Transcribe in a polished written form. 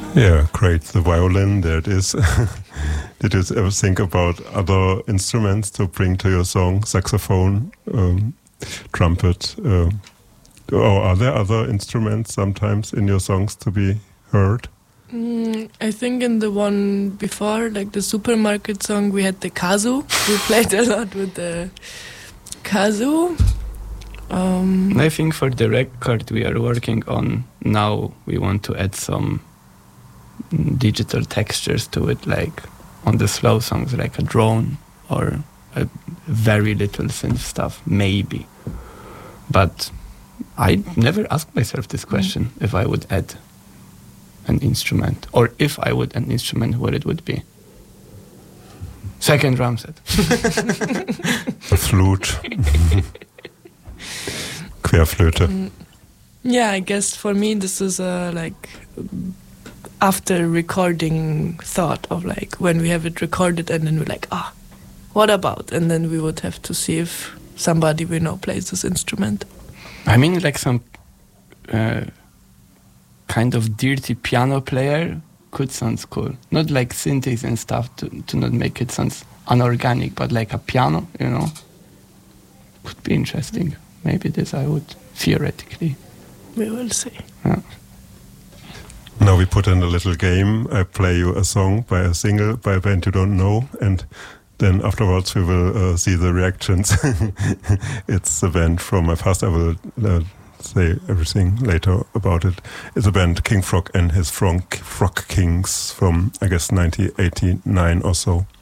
Yeah, great. The violin, there it is. Did you ever think about other instruments to bring to your song? Saxophone, trumpet, or are there other instruments sometimes in your songs to be heard? I think in the one before, like the supermarket song, we had the kazoo. We played a lot with the kazoo. I think for the record we are working on now, we want to add some digital textures to it, like on the slow songs, like a drone or a very little synth stuff, maybe. But I never asked myself this question, if I would add an instrument, or if I would an instrument, what it would be. Second drum set. A flute. Querflöte. Yeah, I guess for me this is like after recording thought of like when we have it recorded and then we're like, what about? And then we would have to see if somebody we know plays this instrument. I mean, like some kind of dirty piano player could sound cool. Not like synths and stuff to not make it sound unorganic, but like a piano, you know, could be interesting. Maybe this I would theoretically. We will see. Yeah. Now we put in a little game. I play you a song by a single by a band you don't know, and then afterwards we will see the reactions. It's a band from my past. I will say everything later about it. It's a band, King Frog and his Frog Kings, from I guess 1989 or so.